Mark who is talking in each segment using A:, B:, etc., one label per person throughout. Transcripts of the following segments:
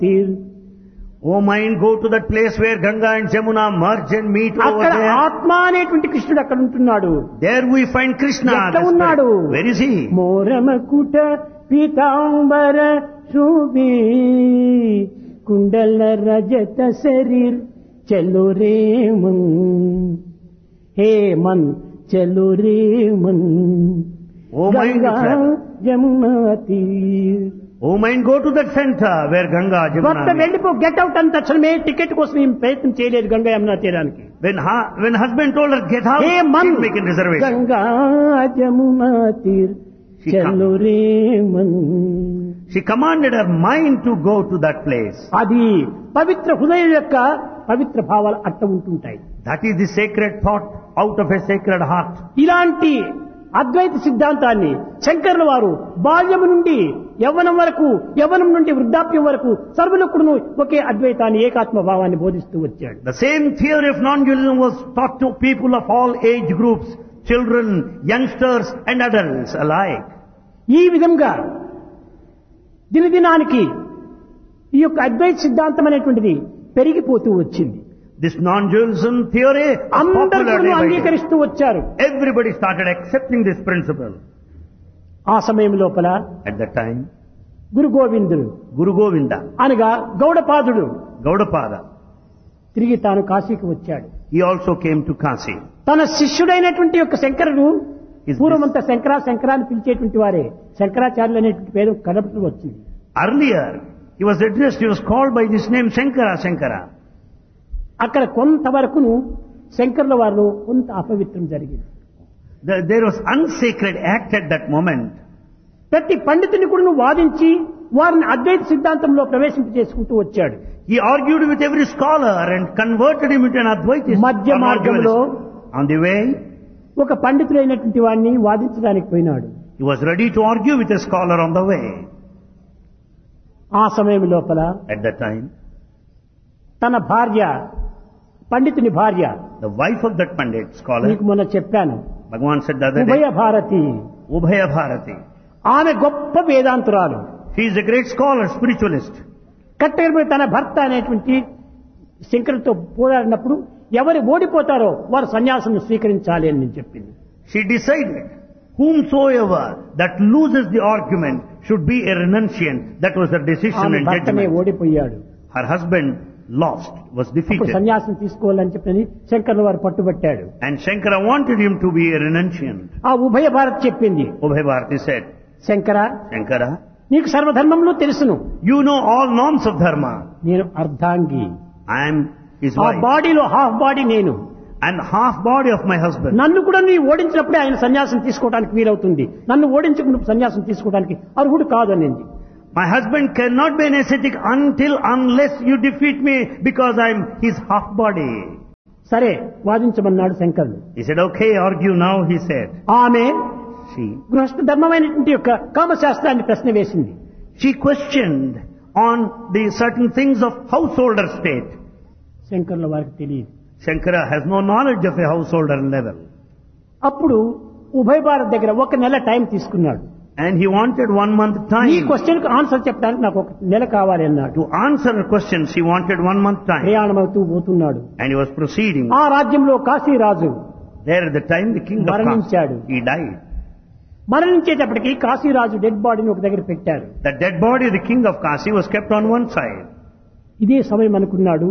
A: O mind, go to that place where Ganga and Jamuna merge and meet over
B: అక్కడ
A: there.
B: ఆత్మ అనేటువంటి కృష్ణుడు అక్కడ ఉంటున్నాడు.
A: There we find Krishna.
B: ఎక్కడ
A: the
B: ఉన్నాడు?
A: spirit. Where is he?
B: మోరమకుట Pitambara Sobhi కుండల రజత శరీర్ చలో రే మన్ హే మన్ చలో రే Mann
A: O mind,
B: Ganga Jamuna తీర్.
A: O mind, go to that center where Ganga,
B: భర్త
A: Jamuna meet.
B: వెళ్ళిపో, గెట్ అవుట్ అని తక్షణమే టికెట్ కోసం ఏం ప్రయత్నం చేయలేదు గంగా యమునా తీరానికి.
A: When husband told her, get out,
B: hey Mann
A: she's making reservation.
B: Ganga Jamuna తీర్
A: She
B: చలో రే Mann.
A: She commanded her mind to go to that place.
B: అది పవిత్ర హృదయం యొక్క పవిత్ర భావాలు అట్ట ఉంటుంటాయి.
A: That is the sacred thought out of a sacred heart.
B: ఇలాంటి అద్వైత సిద్ధాంతాన్ని శంకరుల వారు బాల్యము నుండి యవ్వనం వరకు, యవ్వనం నుండి వృద్ధాప్యం వరకు సర్వులకుడును ఒకే అద్వైతాన్ని, ఏకాత్మ భావాన్ని బోధిస్తూ వచ్చాడు.
A: The same theory of non-dualism was taught to people of all age groups, children, youngsters and adults alike.
B: ఈ విధంగా దినదినానికి ఈ యొక్క అద్వైత సిద్ధాంతం అనేటువంటిది పెరిగిపోతూ వచ్చింది.
A: This non-dualism theory was
B: అందరూ
A: popular day by day.
B: అంగీకరిస్తూ వచ్చారు.
A: Everybody started accepting this principle.
B: ఆ సమయం లోపల
A: At that time,
B: Guru Govindudu
A: Guru Govinda,
B: అనగా గౌడపాదుడు
A: Gaudapada,
B: తిరిగి తాను కాశీకి వచ్చాడు.
A: he also came to Kasi.
B: తన శిష్యుడైనటువంటి యొక్క శంకరుడు
A: Is
B: పూర్వమంతా శంకరా అని పిలిచేటువంటి వారే శంకరాచార్యులు అనేటువంటి పేరు కడపటి వచ్చింది.
A: Earlier, he was addressed, he was called by this name Shankara.
B: అక్కడ కొంతవరకును శంకరుల వారిలో కొంత అపవిత్రం జరిగింది.
A: There was unsacred act at that moment.
B: ప్రతి పండితుని కూడా వాదించి వారిని అద్వైత సిద్ధాంతంలో ప్రవేశింపజేసుకుంటూ వచ్చాడు.
A: He argued with every scholar and converted him into an Advaitist.
B: మధ్య
A: or
B: మార్గంలో
A: non-dualist. On the way,
B: ఒక పండితుడైనటువంటి వాడిని వాదించడానికి పోయినాడు.
A: he was ready to argue with a scholar on the way.
B: ఆ సమయం లోపల
A: At that time,
B: తన భార్య, పండితుని భార్య,
A: the wife of that Pandit scholar,
B: నీకు మొన్న చెప్పాను,
A: Bhagavan said the other
B: ఉభయ
A: day,
B: భారతి,
A: Ubhaya Bharati.
B: ఆమె గొప్ప వేదాంతురాలు.
A: She is a great scholar, spiritualist.
B: కట్టెలపై తన భర్త అనేటువంటి శంకరులతో పోరాడినప్పుడు ఎవరు ఓడిపోతారో వారు సన్యాసం స్వీకరించాలి అని నేను చెప్పింది.
A: She decided, whomsoever that loses the argument should be a renunciant. That was her decision
B: ఆమె
A: and
B: భర్తనే
A: judgment.
B: ఓడిపోయాడు.
A: Her husband lost, was
B: అప్పుడు
A: defeated.
B: సన్యాసం తీసుకోవాలని చెప్పని శంకరుల వారు పట్టుబట్టాడు.
A: And Shankara wanted him to be a renunciant.
B: ఆ ఉభయ భారత్ చెప్పింది,
A: Ubhaya Bharati said,
B: Shankara,
A: Shankara,
B: నీకు సర్వధర్మంలో తెలుసును,
A: you know all norms of dharma.
B: నేను అర్ధాంగి,
A: I am his
B: ఆ
A: wife.
B: బాడీలో హాఫ్ బాడీ నేను,
A: And half body of my husband.
B: నన్ను కూడా నీ ఓడించినప్పుడే ఆయన సన్యాసం తీసుకోవడానికి వీలవుతుంది, నన్ను ఓడించకుండా సన్యాసం తీసుకోవడానికి అర్హుడు కాదు అనింది.
A: My husband cannot be an ascetic unless you defeat me because I am his half body.
B: సరే వాదించమన్నాడు శంకరుడు.
A: He said, okay, argue now, he said.
B: ఆమె
A: She
B: గృహస్థ ధర్మమైనటువంటి యొక్క కామశాస్త్రాన్ని ప్రశ్న వేసింది.
A: questioned on the certain things of householder state.
B: శంకరుల వారికి తెలియదు.
A: Shankara has no knowledge of a householder level.
B: అప్పుడు ఉభయ భారత్ దగ్గర ఒక నెల టైం తీసుకున్నాడు.
A: And he wanted 1 month
B: ఈ
A: time.
B: క్వశ్చన్ కు ఆన్సర్ చెప్పడానికి నాకు ఒక నెల కావాలి అన్నాడు.
A: To answer her questions, he wanted 1 month time.
B: ప్రయాణం అవుతూ పోతున్నాడు.
A: And he was proceeding.
B: ఆ రాజ్యంలో కాశీరాజు
A: There at the time, the king of
B: మరణించాడు.
A: Kasi, he died.
B: మరణించేటప్పటికి Kashiraju dead బాడీని ఒక దగ్గర పెట్టారు.
A: The dead body of the king of Kasi was kept on one side.
B: ఇదే సమయం అనుకున్నాడు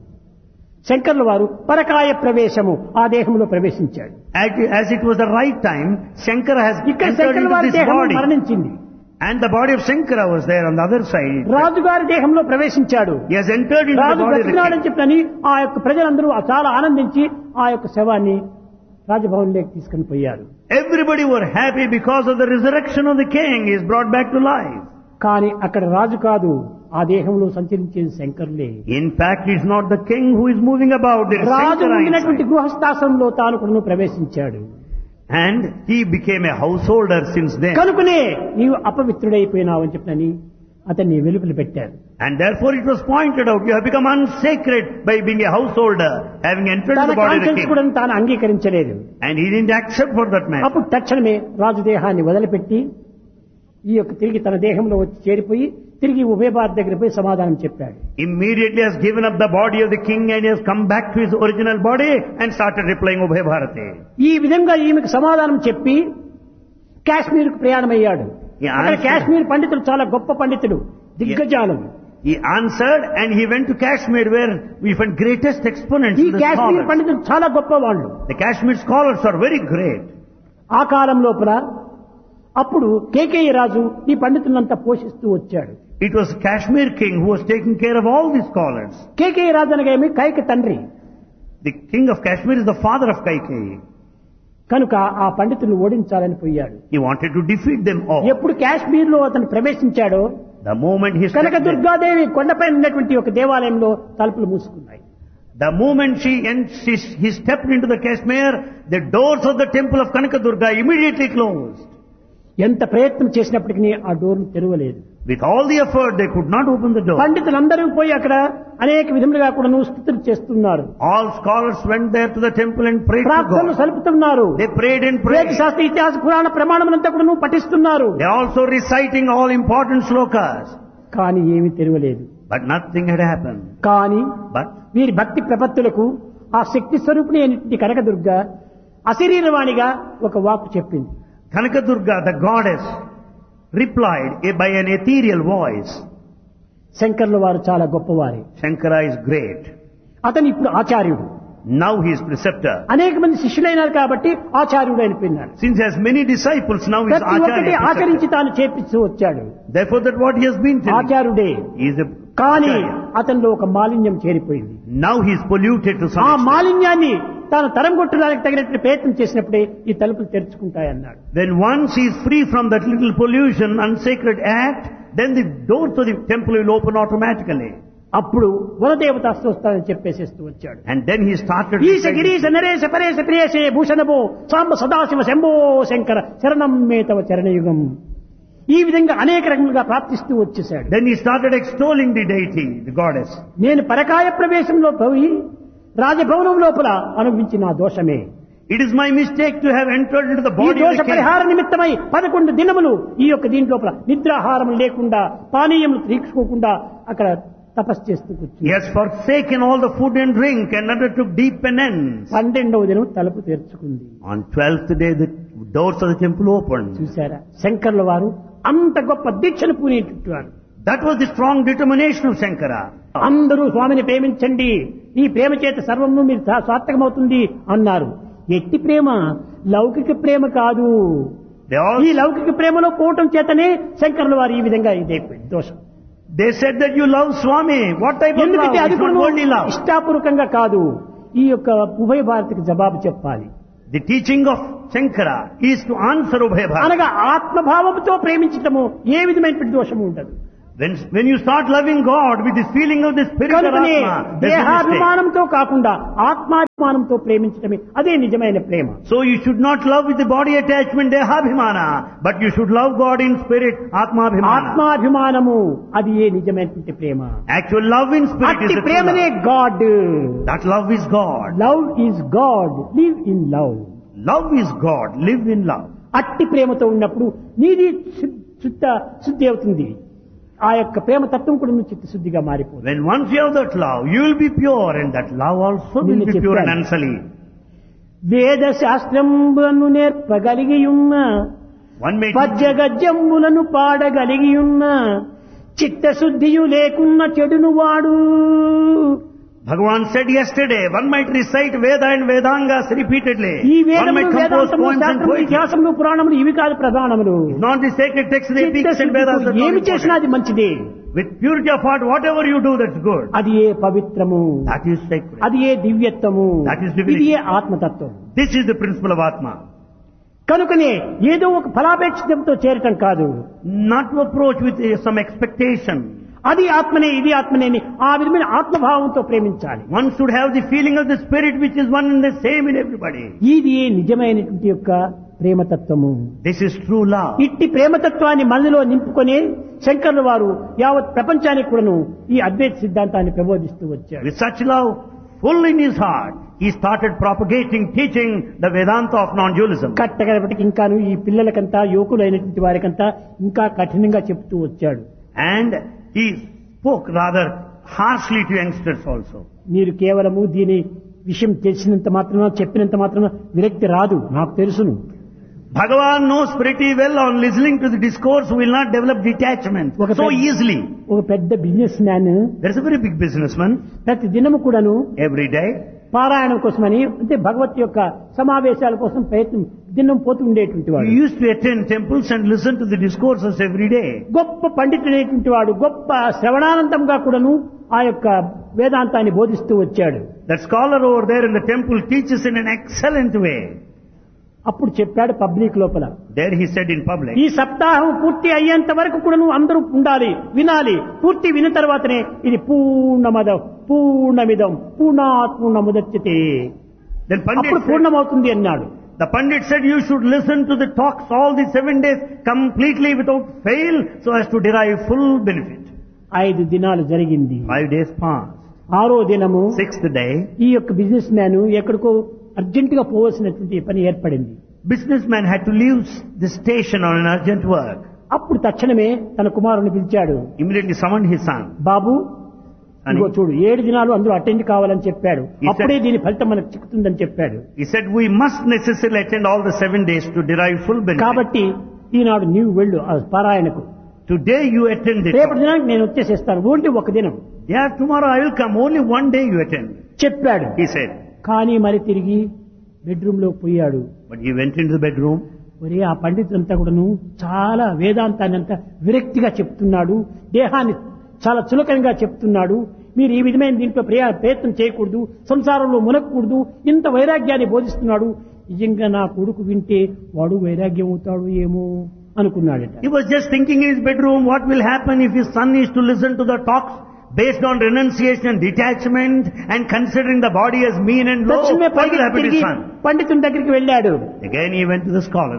B: శంకర్ల వారు పరకాయ ప్రవేశము ఆ దేహంలో ప్రవేశించాడు.
A: As it was the right time, Shankara has
B: ఇక్కడ
A: entered
B: శంకర్ల
A: into
B: వారి
A: this
B: దేహం
A: body.
B: మరణించింది.
A: And the body of Shankara was there on the other side.
B: రాజుగారి దేహంలో ప్రవేశించాడు.
A: He has entered into the
B: Raju
A: body of the
B: బ్రతికినాడని
A: king.
B: చెప్పని ఆ యొక్క ప్రజలందరూ చాలా ఆనందించి ఆ యొక్క శవాన్ని రాజభవన్లోకి తీసుకుని పోయారు.
A: Everybody were happy because of the resurrection of the king. He is brought back to life.
B: కానీ అక్కడ రాజు కాదు, ఆ దేహంలో సంచరించేది శంకరులే.
A: In fact, it's not the king who is moving about. It is
B: Raju
A: Shankara
B: ఉండినటువంటి
A: inside.
B: గృహస్థాశ్రమంలో తాను కూడా ప్రవేశించాడు.
A: And he became a householder since then.
B: కనుకనే నీవు అపవిత్రుడైపోయినావు అని చెప్పని అతన్ని వెలుపల పెట్టారు.
A: And therefore it was pointed out, you have become unsacred by being a householder, having entered
B: తన
A: the body of the
B: conscience
A: king.
B: కూడా తాను అంగీకరించలేదు.
A: And he didn't accept for that man.
B: అప్పుడు తక్షణమే రాజు దేహాన్ని వదిలిపెట్టి ఈ యొక్క తిరిగి తన దేహంలో వచ్చి చేరిపోయి తిరిగి ఉభయ భారత్ దగ్గర పోయి సమాధానం చెప్పాడు.
A: Immediately has given up the body of the king and has come back to his original body and started replying Ubhay Bharati.
B: ఈ విధంగా ఈమెకు సమాధానం చెప్పి కాశ్మీర్కు ప్రయాణమయ్యాడు. అక్కడ కాశ్మీర్ పండితులు చాలా గొప్ప పండితులు, దిగ్గజాలు.
A: He answered and he went to Kashmir where we find greatest exponents.
B: ఈ కాశ్మీర్ పండితులు చాలా గొప్ప వాళ్ళు.
A: The Kashmir scholars are very great.
B: ఆ కాలం లోపల అప్పుడు కేకేయ రాజు ఈ పండితులంతా పోషిస్తూ వచ్చాడు.
A: It was Kashmir king who was taking care of all these scholars.
B: Kekaya రాజు అనగా ఏమి? కైక తండ్రి.
A: The king of Kashmir is the father of Kaikeyi.
B: కనుక ఆ పండితులను ఓడించాలని పోయాడు.
A: He wanted to defeat them all.
B: ఎప్పుడు కాశ్మీర్ లో అతను ప్రవేశించాడో
A: The moment he
B: కనక దుర్గాదేవి కొండపై ఉన్నటువంటి ఒక దేవాలయంలో తలుపులు మూసుకున్నాయి.
A: The moment he stepped into the Kashmir, the doors of the temple of Kanaka Durga immediately closed.
B: ఎంత ప్రయత్నం చేసినప్పటికీ ఆ డోర్ను తెరవలేదు.
A: With all the effort, they could not open the door.
B: పండితులందరూ పోయి అక్కడ అనేక విధములుగా కూడా స్తుతులు చేస్తున్నారు.
A: All scholars went there to the temple and prayed to
B: ప్రార్థనలు
A: God.
B: సలుపుతున్నారు.
A: They prayed and
B: వేద
A: prayed.
B: శాస్త్ర ఇతిహాస పురాణ ప్రమాణములంతా కూడా పఠిస్తున్నారు.
A: They also reciting all important slokas.
B: కానీ ఏమీ తెరవలేదు.
A: But nothing had happened.
B: కానీ
A: But
B: వీరి భక్తి ప్రపత్తులకు ఆ శక్తి స్వరూపిణి అయినటువంటి కనకదుర్గ అశరీరవాణిగా ఒక వాక్కు చెప్పింది.
A: Kanaka Durga, the goddess, replied by an ethereal voice.
B: శంకర్ల వారు చాలా గొప్పవారే.
A: Shankara is great.
B: అతను ఇప్పుడు ఆచార్యుడు.
A: Now he is preceptor.
B: అనేక మంది శిష్యులైనారు కాబట్టి ఆచార్యుడు అయిపోయినాడు.
A: Since he has many disciples, now he is
B: ప్రతి ఒక్కటి
A: Acharya.
B: ఆచరించి తాను చేపిస్తూ వచ్చాడు.
A: Therefore, that what he has been telling.
B: ఆచార్యుడే.
A: He is a
B: కానీ
A: Acharya.
B: అతనిలో ఒక మాలిన్యం చేరిపోయింది.
A: Now he is polluted to some
B: ఆ
A: extent.
B: మాలిన్యాన్ని తాను తరం కొట్టడానికి తగినట్టు ప్రయత్నం చేసినప్పుడే ఈ తలుపులు తెరుచుకుంటాయన్నాడు.
A: When once he is free from that little pollution, unsacred act, then the doors of the temple will open automatically.
B: అప్పుడు వనదేవత అస్తోస్తానని చెప్పేసేస్తూ వచ్చాడు.
A: And then he started.
B: ఈశ గిరీశ నరేశ పరేశ ప్రియేశే భూషణభో సాంబ సదాశివ శంభో శంకర శరణం మే తవ చరణయుగం. ఈ విధంగా అనేక రకములుగా ప్రార్థిస్తూ వచ్చేశాడు.
A: Then he started extolling the deity, the goddess.
B: నేను పరకాయ ప్రవేశంలో పోయి రాజభవనం లోపల అనుభవించిన ఆ దోషమే.
A: It is my mistake to have entered into the
B: ఈ
A: body of
B: దోష
A: the king.
B: పరిహార నిమిత్తమై 11 దినములు ఈ యొక్క దీంట్లోపల నిద్రాహారం లేకుండా పానీయములు తీసుకోకుండా అక్కడ తపస్సు చేస్తూ
A: He
B: కూర్చున్నాడు.
A: has forsaken all the food and drink and undertook deep penance.
B: 12వ దినం తలుపు తెరుచుకుంది.
A: On 12th day, the doors of the temple opened.
B: చూశారా, శంకర్ల వారు అంత గొప్ప దీక్షను పూనేట్టున్నారు.
A: That was the strong determination of Shankara.
B: అందరూ స్వామిని ప్రేమించండి, ఈ ప్రేమ చేత సర్వము మీరు సార్థకమవుతుంది అన్నారు. ఎట్టి ప్రేమ? లౌకిక ప్రేమ కాదు.
A: They all
B: ఈ లౌకిక ప్రేమలో పోవటం చేతనే శంకర్ల వారు ఈ విధంగా ఇదైపోయింది దోషం.
A: they said that you love Swami. What type of love?
B: ఎందుకంటే అది
A: It's not
B: కూడా
A: only love.
B: ఇష్టాపూర్వకంగా కాదు. ఈ యొక్క ఉభయ భారతికి జవాబు చెప్పాలి.
A: The teaching of Shankara is to answer Ubhay Bharati.
B: అనగా ఆత్మభావంతో ప్రేమించటము ఏ విధమైనటువంటి దోషము ఉండదు.
A: When you start loving God with this feeling of the spirit of
B: కనుకనే
A: Atma, there's no mistake.
B: దేహాభిమానంతో కాకుండా ఆత్మాభిమానంతో ప్రేమించటమే అదే నిజమైన ప్రేమ.
A: So you should not love with the body attachment, dehabhimana, but you should love God in spirit, atmabhimana.
B: ఆత్మాభిమానము అది ఏ నిజమైనటువంటి ప్రేమ.
A: Actual love in spirit
B: అట్టి
A: is the true
B: ప్రేమనే
A: love.
B: God.
A: That love is God.
B: Love is God, live in love.
A: Love is God. Live in love.
B: అట్టి ప్రేమతో ఉన్నప్పుడు నీది శుద్ధి అవుతుంది. ఆ యొక్క ప్రేమ తత్వం కూడా నువ్వు చిత్తశుద్ధిగా మారిపోతుంది.
A: When once you have that love, you will be pure, and that love also will
B: నిన్ను
A: be pure and
B: చెప్పాను.
A: unsullied.
B: వేద శాస్త్రంబులను నేర్పగలిగి ఉన్న
A: One may
B: పద్య గద్యములను పాడగలిగి ఉన్న చిత్తశుద్ధియు లేకున్న చెడును వాడు.
A: Bhagavan said yesterday, one might recite Veda and Vedangas repeatedly.
B: ఈ
A: One
B: వేదములు
A: might compose
B: వేదాంతములు
A: poems and
B: శాస్త్రములు
A: poetry.
B: ఇతిహాసములు పురాణములు ఇవి కాదు ప్రధానములు.
A: Not the sacred texts, the epics and Vedas.
B: చిత్తశుద్ధితో
A: That's
B: ఏమి
A: not
B: చేసినా
A: important.
B: అది మంచిదే.
A: With purity of heart, whatever you do, that's good.
B: అది ఏ పవిత్రము,
A: That is sacred.
B: అది ఏ దివ్యత్వము,
A: That is divinity.
B: ఇది ఏ ఆత్మతత్వం.
A: This is the principle of Atma.
B: కనుకనే ఏదో ఒక ఫలాపేక్షితంతో చేరటం కాదు.
A: Not to approach with some expectation.
B: అది ఆత్మనే ఇది ఆత్మనే అని ఆ విధమైన ఆత్మభావంతో ప్రేమించాలి.
A: One should have the feeling of the spirit which is one and the same in everybody.
B: ఇది నిజమైనటువంటి యొక్క ప్రేమతత్వము.
A: This is true love.
B: ఇట్టి ప్రేమతత్వాన్ని మనలో నింపుకొని శంకర్ల వారు యావత్ ప్రపంచానికి కూడాను ఈ అద్వైత సిద్ధాంతాన్ని ప్రబోధిస్తూ వచ్చారు.
A: With such love, full in his heart, he started propagating, teaching the Vedanta of non-dualism.
B: కట్టగడపటికి ఇంకాను ఈ పిల్లలకంతా యువకులైనటువంటి వారికంతా ఇంకా కఠినంగా చెప్తూ వచ్చాడు.
A: And he spoke rather harshly to youngsters also.
B: మీరు కేవలము దీని విషయం తెలిసినంత మాత్రమే చెప్పినంత మాత్రమే విరక్తి రాదు, నాకు తెలుసును.
A: Bhagavan knows pretty well on listening to the discourse will not develop detachment so easily.
B: ఒక పెద్ద business man,
A: There is a very big businessman,
B: ప్రతి దినము కూడాను
A: every day
B: పారాయణం కోసమని అంటే భగవత్ యొక్క సమావేశాల కోసం ప్రయత్నం దినం పోతూ ఉండేటువంటి
A: he
B: వాడు.
A: used to attend temples and listen to the discourses every day.
B: గొప్ప పండితుడైనటువంటి వాడు, గొప్ప శ్రవణానందంగా కూడాను ఆ యొక్క వేదాంతాన్ని బోధిస్తూ వచ్చాడు.
A: That scholar over there in the temple teaches in an excellent way.
B: అప్పుడు చెప్పాడు పబ్లిక్ లోపల,
A: There he said in public,
B: ఈ సప్తాహం పూర్తి అయ్యేంత వరకు కూడాను అందరూ ఉండాలి, వినాలి. పూర్తి విన్న తర్వాతనే ఇది పూర్ణమిదం పూర్ణాత్ పూర్ణముదచ్యతే,
A: then
B: అప్పుడు
A: Pandit said,
B: పూర్ణమవుతుంది అన్నాడు.
A: the Pandit said you should listen to the talks all the 7 days completely without fail so as to derive full benefit.
B: 5 దినాలు జరిగింది.
A: 5 days passed.
B: 6వ దినము
A: 6th day,
B: ఈ యొక్క బిజినెస్ మ్యాన్ ఎక్కడికో అర్జెంట్ గా పోవలసినటువంటి పని ఏర్పడింది.
A: businessman had to leave the station on an urgent work.
B: అప్పుడు తక్షణమే తన కుమారుని పిలిచాడు.
A: Immediately summoned his son.
B: Babu,
A: And
B: ఇదిగో చూడు 7 దినాలు అందరూ అటెండ్ కావాలని చెప్పాడు.
A: He said-
B: అప్పుడే దీని ఫలితం మనకు చిక్కుతుందని చెప్పాడు.
A: he said we must necessarily attend all the 7 days to derive full benefit.
B: కాబట్టి ఈనాడు నీవు వెళ్ళు ఆ పారాయణకు,
A: Today you attend it.
B: రేపటి దినానికి నేను వచ్చేసేస్తాను, ఓన్లీ ఒక దినం
A: Yeah, tomorrow I will come. Only one day you attend.
B: చెప్పాడు.
A: He said.
B: కానీ మరి తిరిగి బెడ్రూమ్ లో పోయాడు.
A: But he went into the bedroom.
B: మరి ఆ పండితులంతా కూడాను చాలా వేదాంతాన్ని అంతా విరక్తిగా చెప్తున్నాడు, దేహాన్ని చాలా చులకనగా చెప్తున్నాడు. మీరు ఈ విధమైన దీంట్లో ప్రయత్నం చేయకూడదు, సంసారంలో మునగకూడదు, ఇంత వైరాగ్యాన్ని బోధిస్తున్నాడు. నిజంగా నా కొడుకు వింటే వాడు వైరాగ్యం అవుతాడు ఏమో అనుకున్నాడట.
A: He was just thinking in his bedroom, what will happen if his son is to listen to the talks based on renunciation and detachment and considering the body as mean and low.
B: తక్షణమే
A: What will happen to
B: తిరిగి
A: his son?
B: పండితుని దగ్గరికి వెళ్ళాడు.
A: Again he went to the scholar.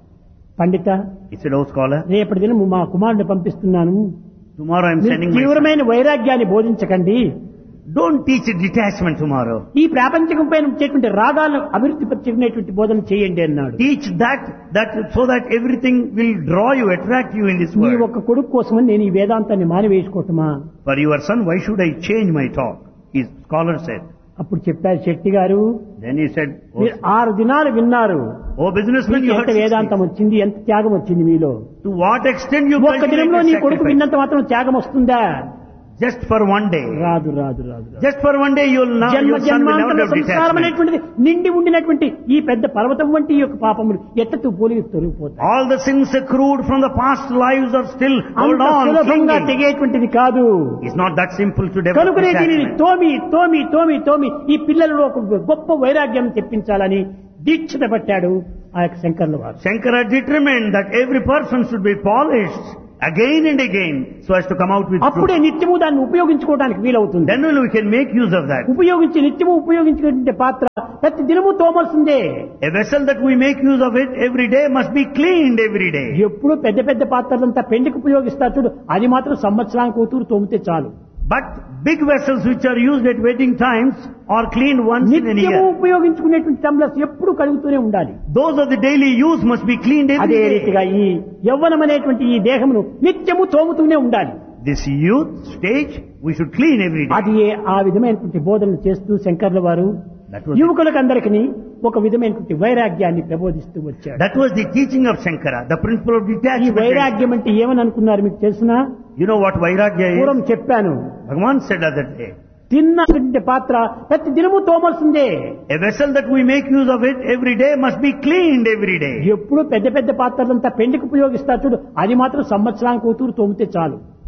B: Pandit,
A: He said, oh scholar,
B: రేపటి దినం మా కుమారుని పంపిస్తున్నాను,
A: tomorrow I am
B: మీరు
A: sending my son.
B: తీవ్రమైన వైరాగ్యాన్ని బోధించకండి,
A: Don't teach detachment tomorrow.
B: ఈ ప్రాపంచకం పైన వచ్చేటువంటి రాగాలను అభివృద్ధి పరిచేటువంటి బోధన చేయండి అన్నాడు.
A: Teach that so that everything will draw you, attract you in this
B: నీ
A: world.
B: ఒక్క కొడుకు కోసమని నేను ఈ వేదాంతాన్ని మానివేసుకోవటమా?
A: For your son, why should I change my talk? His scholar said.
B: అప్పుడు చెప్పారు శెట్టి గారు,
A: Then he said,
B: మీరు 6 దినాలు విన్నారు,
A: oh businessman,
B: మీకు
A: you
B: ఎంత
A: heard
B: వేదాంతం వచ్చింది, ఎంత త్యాగం వచ్చింది మీలో.
A: to what extent you
B: ఒక్క దినంలో నీ కొడుకు
A: sacrifice.
B: విన్నంత మాత్రం త్యాగం వస్తుందా?
A: Just for one day.
B: రాదు రాదు రాదు రాదు.
A: Just for one day your
B: జన్మ
A: son will never
B: జన్మాంతర
A: have
B: సంస్కారం
A: detachment.
B: అనేటువంటిది నిండి ఉండినటువంటి ఈ పెద్ద పర్వతం వంటి ఈ యొక్క పాపములు ఎట్టతూ పోలి తొలగిపోతాయి.
A: All the sins accrued from the past lives are still hold
B: అంత
A: on.
B: సులభంగా
A: clinging.
B: తెగేటువంటిది కాదు.
A: It's not that simple to develop
B: కనుకనే దీనిని
A: detachment.
B: తోమి తోమి తోమి తోమి ఈ పిల్లలలో ఒక గొప్ప వైరాగ్యం తెప్పించాలని దీక్షత పట్టాడు ఆ యొక్క శంకర్ల వారు.
A: Shankara determined that every person should be polished again and again so as to come out with
B: అప్పుడే
A: truth.
B: నిత్యము దాన్ని ఉపయోగించుకోవడానికి వీలవుతుంది.
A: Then only we can make use of that.
B: ఉపయోగించి నిత్యము ఉపయోగించుకునే పాత్ర ప్రతి దినము తోమాల్సిందే.
A: A vessel that we make use of it every day must be cleaned every day.
B: ఎప్పుడు పెద్ద పెద్ద పాత్రలంతా పెండికి ఉపయోగిస్తారు చూడు, అది మాత్రం సంవత్సరానికి కూతురు తోమితే చాలు.
A: But big vessels which are used at wedding times are cleaned once in a
B: నిత్యము
A: year.
B: ఉపయోగించుకునేటువంటి టంబ్లర్స్ ఎప్పుడు కడుగుతూనే ఉండాలి.
A: Those of the daily use must be cleaned every
B: అదే
A: day.
B: రీతిగా ఈ యవ్వనం అనేటువంటి ఈ దేహమును నిత్యము తోముతూనే ఉండాలి.
A: This youth stage we should clean every day.
B: అది ఆ విధమైనటువంటి బోధనలు చేస్తూ శంకర్ల వారు
A: That was,
B: యువకులకందరికీ ఒక విధమైనటువంటి వైరాగ్యాన్ని ప్రబోధిస్తూ వచ్చాడు.
A: that was the teaching of Shankara, the principle of
B: ఈ
A: detachment.
B: వైరాగ్యం అంటే ఏమని అనుకున్నారు మీకు తెలుసునా?
A: You know what Vairagya is?
B: పూర్వం చెప్పాను,
A: Bhagavan said other day.
B: తిన్నటువంటి పాత్ర ప్రతి దినము తోమాల్సిందే.
A: A vessel that we make use of it every day must be cleaned every day.
B: ఎప్పుడు పెద్ద పెద్ద పాత్రలంతా పెండికి ఉపయోగిస్తారు చూడు, అది మాత్రం సంవత్సరానికి కూతురు తోమితే చాలు.